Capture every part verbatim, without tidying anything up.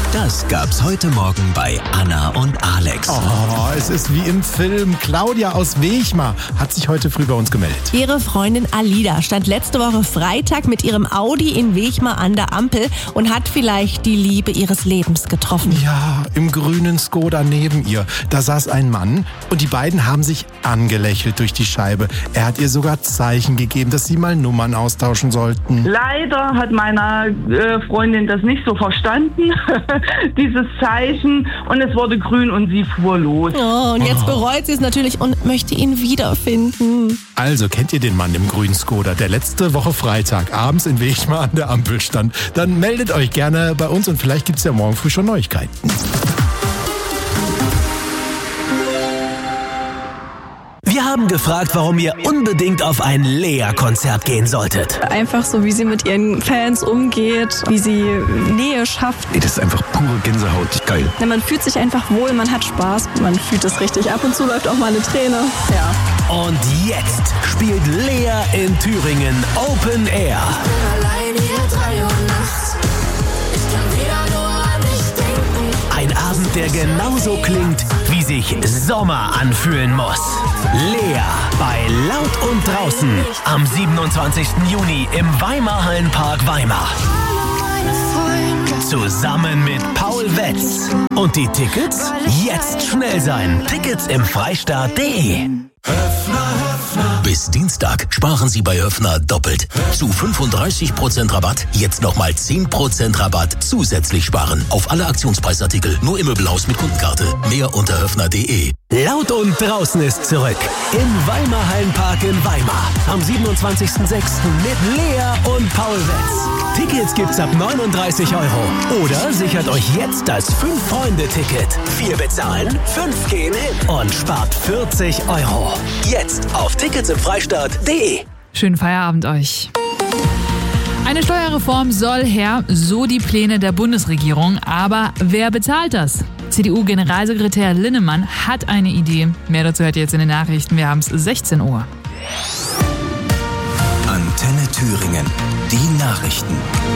Das gab's heute Morgen bei Anna und Alex. Oh, es ist wie im Film. Claudia aus Wechmar hat sich heute früh bei uns gemeldet. Ihre Freundin Alida stand letzte Woche Freitag mit ihrem Audi in Wechmar an der Ampel und hat vielleicht die Liebe ihres Lebens getroffen. Ja, im grünen Skoda neben ihr. Da saß ein Mann und die beiden haben sich angelächelt durch die Scheibe. Er hat ihr sogar Zeichen gegeben, dass sie mal Nummern austauschen sollten. Leider hat meine äh, Freundin das nicht so verstanden, dieses Zeichen, und es wurde grün und sie fuhr los. Oh, und jetzt bereut sie es natürlich und möchte ihn wiederfinden. Also, kennt ihr den Mann im grünen Skoda, der letzte Woche Freitag abends in Wechmar an der Ampel stand? Dann meldet euch gerne bei uns und vielleicht gibt's ja morgen früh schon Neuigkeiten. Wir haben gefragt, warum ihr unbedingt auf ein Lea-Konzert gehen solltet. Einfach so, wie sie mit ihren Fans umgeht, wie sie Nähe schafft. Ey, das ist einfach pure Gänsehaut. Geil. Ja, man fühlt sich einfach wohl, man hat Spaß, man fühlt es richtig. Ab und zu läuft auch mal eine Träne. Ja. Und jetzt spielt Lea in Thüringen Open Air. Ich bin allein hier drei Uhr nachts. Ich kann wieder nur an dich denken. Ein Abend, der genauso klingt, wie sich Sommer anfühlen muss. Lea bei Laut und Draußen am siebenundzwanzigsten Juni im Weimar-Hallenpark Weimar. Zusammen mit Paul Wetz. Und die Tickets? Jetzt schnell sein. Tickets im Freistaat punkt de. Bis Dienstag sparen Sie bei Höfner doppelt. Zu fünfunddreißig Prozent Rabatt, jetzt nochmal zehn Prozent Rabatt zusätzlich sparen. Auf alle Aktionspreisartikel, nur im Möbelhaus mit Kundenkarte. Mehr unter höfner punkt de. Laut und Draußen ist zurück. Im Weimar-Hallenpark in Weimar. Am siebenundzwanzigsten sechsten mit Lea und Paul Wetz. Tickets gibt's ab neununddreißig Euro. Oder sichert euch jetzt das fünf-Freunde-Ticket. Vier bezahlen, fünf gehen hin und spart vierzig Euro. Jetzt auf Tickets im Freistaat punkt de. Schönen Feierabend euch. Eine Steuerreform soll her, so die Pläne der Bundesregierung. Aber wer bezahlt das? C D U-Generalsekretär Linnemann hat eine Idee. Mehr dazu hört ihr jetzt in den Nachrichten. Wir haben es sechzehn Uhr. Antenne Thüringen. Die Nachrichten.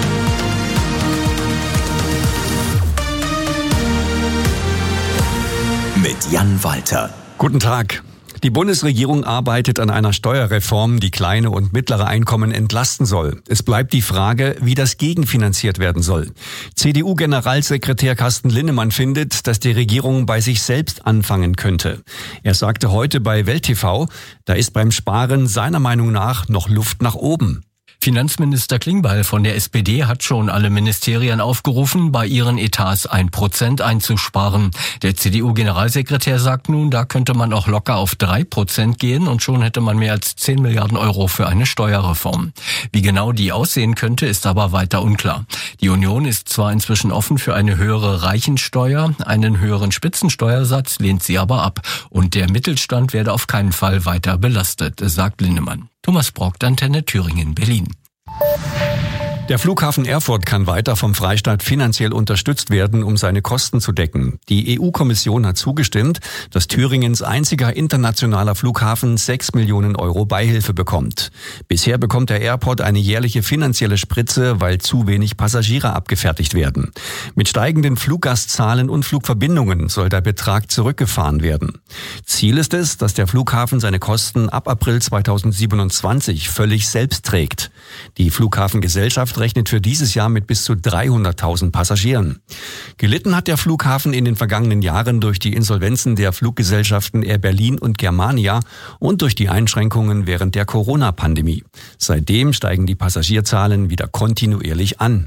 Mit Jan Walter. Guten Tag. Die Bundesregierung arbeitet an einer Steuerreform, die kleine und mittlere Einkommen entlasten soll. Es bleibt die Frage, wie das gegenfinanziert werden soll. C D U-Generalsekretär Carsten Linnemann findet, dass die Regierung bei sich selbst anfangen könnte. Er sagte heute bei Welt T V, da ist beim Sparen seiner Meinung nach noch Luft nach oben. Finanzminister Klingbeil von der S P D hat schon alle Ministerien aufgerufen, bei ihren Etats ein Prozent einzusparen. Der C D U-Generalsekretär sagt nun, da könnte man auch locker auf drei Prozent gehen und schon hätte man mehr als zehn Milliarden Euro für eine Steuerreform. Wie genau die aussehen könnte, ist aber weiter unklar. Die Union ist zwar inzwischen offen für eine höhere Reichensteuer, einen höheren Spitzensteuersatz lehnt sie aber ab. Und der Mittelstand werde auf keinen Fall weiter belastet, sagt Linnemann. Thomas Brock, Antenne Thüringen, Berlin. Der Flughafen Erfurt kann weiter vom Freistaat finanziell unterstützt werden, um seine Kosten zu decken. Die E U-Kommission hat zugestimmt, dass Thüringens einziger internationaler Flughafen sechs Millionen Euro Beihilfe bekommt. Bisher bekommt der Airport eine jährliche finanzielle Spritze, weil zu wenig Passagiere abgefertigt werden. Mit steigenden Fluggastzahlen und Flugverbindungen soll der Betrag zurückgefahren werden. Ziel ist es, dass der Flughafen seine Kosten ab April zweitausendsiebenundzwanzig völlig selbst trägt. Die Flughafengesellschaft rechnet für dieses Jahr mit bis zu dreihunderttausend Passagieren. Gelitten hat der Flughafen in den vergangenen Jahren durch die Insolvenzen der Fluggesellschaften Air Berlin und Germania und durch die Einschränkungen während der Corona-Pandemie. Seitdem steigen die Passagierzahlen wieder kontinuierlich an.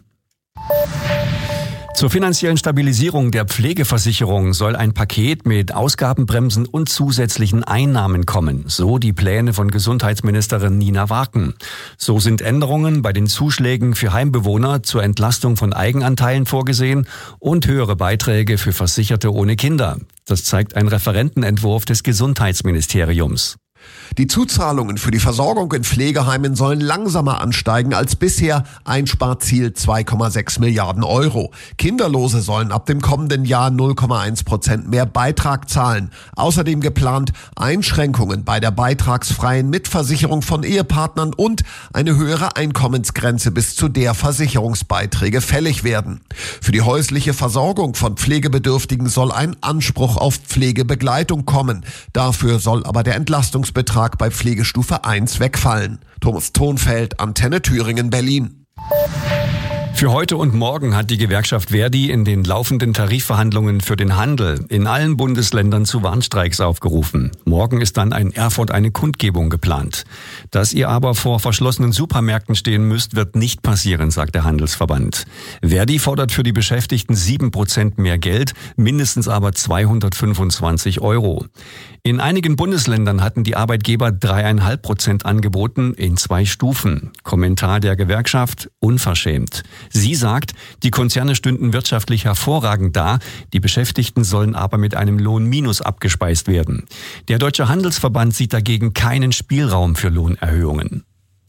Zur finanziellen Stabilisierung der Pflegeversicherung soll ein Paket mit Ausgabenbremsen und zusätzlichen Einnahmen kommen, so die Pläne von Gesundheitsministerin Nina Warken. So sind Änderungen bei den Zuschlägen für Heimbewohner zur Entlastung von Eigenanteilen vorgesehen und höhere Beiträge für Versicherte ohne Kinder. Das zeigt ein Referentenentwurf des Gesundheitsministeriums. Die Zuzahlungen für die Versorgung in Pflegeheimen sollen langsamer ansteigen als bisher. Einsparziel zwei Komma sechs Milliarden Euro. Kinderlose sollen ab dem kommenden Jahr null Komma eins Prozent mehr Beitrag zahlen. Außerdem geplant Einschränkungen bei der beitragsfreien Mitversicherung von Ehepartnern und eine höhere Einkommensgrenze, bis zu der Versicherungsbeiträge fällig werden. Für die häusliche Versorgung von Pflegebedürftigen soll ein Anspruch auf Pflegebegleitung kommen. Dafür soll aber der Entlastungsbetrag bei Pflegestufe eins wegfallen. Thomas Thonfeld, Antenne Thüringen, Berlin. Für heute und morgen hat die Gewerkschaft Verdi in den laufenden Tarifverhandlungen für den Handel in allen Bundesländern zu Warnstreiks aufgerufen. Morgen ist dann in Erfurt eine Kundgebung geplant. Dass ihr aber vor verschlossenen Supermärkten stehen müsst, wird nicht passieren, sagt der Handelsverband. Verdi fordert für die Beschäftigten sieben Prozent mehr Geld, mindestens aber zweihundertfünfundzwanzig Euro. In einigen Bundesländern hatten die Arbeitgeber drei Komma fünf Prozent angeboten in zwei Stufen. Kommentar der Gewerkschaft: unverschämt. Sie sagt, die Konzerne stünden wirtschaftlich hervorragend da, die Beschäftigten sollen aber mit einem Lohnminus abgespeist werden. Der Deutsche Handelsverband sieht dagegen keinen Spielraum für Lohnerhöhungen.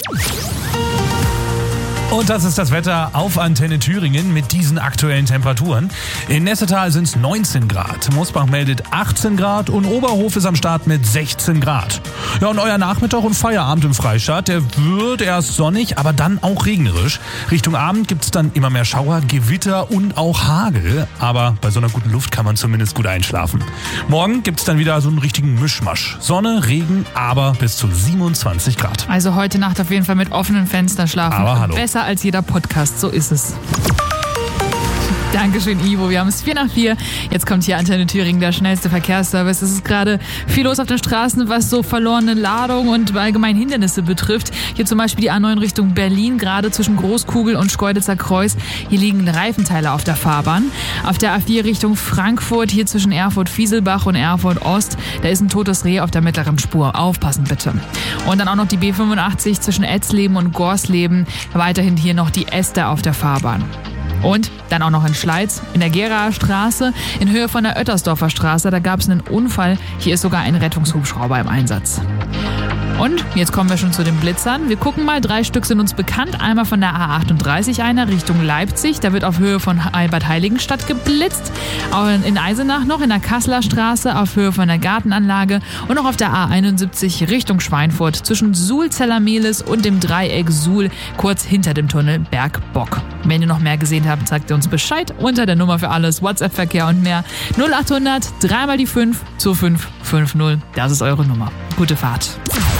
Und das ist das Wetter auf Antenne Thüringen mit diesen aktuellen Temperaturen. In Nessetal sind es neunzehn Grad, Mosbach meldet achtzehn Grad und Oberhof ist am Start mit sechzehn Grad. Ja, und euer Nachmittag und Feierabend im Freistaat, der wird erst sonnig, aber dann auch regnerisch. Richtung Abend gibt's dann immer mehr Schauer, Gewitter und auch Hagel. Aber bei so einer guten Luft kann man zumindest gut einschlafen. Morgen gibt's dann wieder so einen richtigen Mischmasch. Sonne, Regen, aber bis zu siebenundzwanzig Grad. Also heute Nacht auf jeden Fall mit offenen Fenstern schlafen. Aber hallo. Besser als jeder Podcast, so ist es. Dankeschön, Ivo. Wir haben es vier nach vier. Jetzt kommt hier Antenne Thüringen, der schnellste Verkehrsservice. Es ist gerade viel los auf den Straßen, was so verlorene Ladung und allgemein Hindernisse betrifft. Hier zum Beispiel die A neun Richtung Berlin, gerade zwischen Großkugel und Schkeuditzer Kreuz. Hier liegen Reifenteile auf der Fahrbahn. Auf der A vier Richtung Frankfurt, hier zwischen Erfurt-Fieselbach und Erfurt-Ost, da ist ein totes Reh auf der mittleren Spur. Aufpassen bitte. Und dann auch noch die B fünfundachtzig zwischen Etzleben und Gorsleben. Weiterhin hier noch die Äste auf der Fahrbahn. Und dann auch noch in Schleiz, in der Geraer Straße, in Höhe von der Oettersdorfer Straße. Da gab es einen Unfall. Hier ist sogar ein Rettungshubschrauber im Einsatz. Und jetzt kommen wir schon zu den Blitzern. Wir gucken mal, drei Stück sind uns bekannt. Einmal von der A achtunddreißig einer Richtung Leipzig. Da wird auf Höhe von Albert Heiligenstadt geblitzt. Auch in Eisenach noch, in der Kasseler Straße auf Höhe von der Gartenanlage. Und noch auf der A einundsiebzig Richtung Schweinfurt zwischen Suhl-Zellermehlis und dem Dreieck Suhl, kurz hinter dem Tunnel Bergbock. Wenn ihr noch mehr gesehen habt, sagt ihr uns Bescheid unter der Nummer für alles, WhatsApp-Verkehr und mehr. null achthundert, dreimal die fünf, zwei fünf fünf null. Das ist eure Nummer. Gute Fahrt.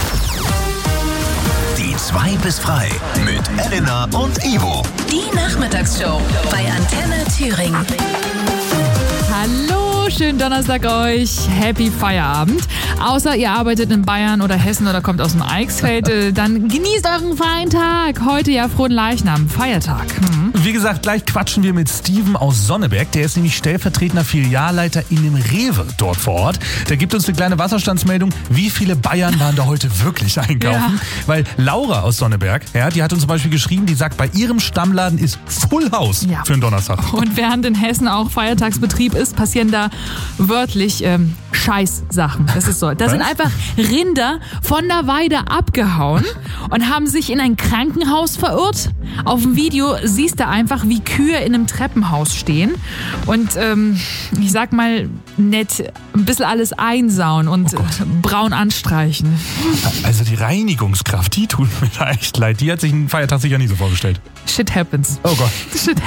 Die zwei bis frei mit Elena und Ivo. Die Nachmittagsshow bei Antenne Thüringen. Hallo, schönen Donnerstag euch. Happy Feierabend. Außer ihr arbeitet in Bayern oder Hessen oder kommt aus dem Eichsfeld, dann genießt euren freien Tag. Heute ja frohen Leichnam, Feiertag. Mhm. Wie gesagt, gleich quatschen wir mit Steven aus Sonneberg. Der ist nämlich stellvertretender Filialleiter in dem Rewe dort vor Ort. Der gibt uns eine kleine Wasserstandsmeldung. Wie viele Bayern waren da heute wirklich einkaufen? Ja. Weil Laura aus Sonneberg, ja, die hat uns zum Beispiel geschrieben, die sagt, bei ihrem Stammladen ist Full House ja. für einen Donnerstag. Und während in Hessen auch Feiertagsbetrieb ist, passieren da wörtlich ähm, Scheißsachen. Das ist so. Da Was? sind einfach Rinder von der Weide abgehauen und haben sich in ein Krankenhaus verirrt. Auf dem Video siehst du einfach, wie Kühe in einem Treppenhaus stehen und ähm, ich sag mal nett ein bisschen alles einsauen und oh braun anstreichen. Also die Reinigungskraft, die tut mir da echt leid. Die hat sich einen Feiertag sicher nie so vorgestellt. Shit happens. Oh Gott. Shit happens.